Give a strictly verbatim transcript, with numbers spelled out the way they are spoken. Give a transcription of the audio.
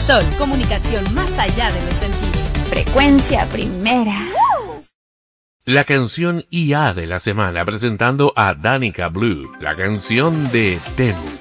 Sol, comunicación más allá de los sentidos. Frecuencia primera. La canción I A de la semana, presentando a Danica Blue, la canción de Temu.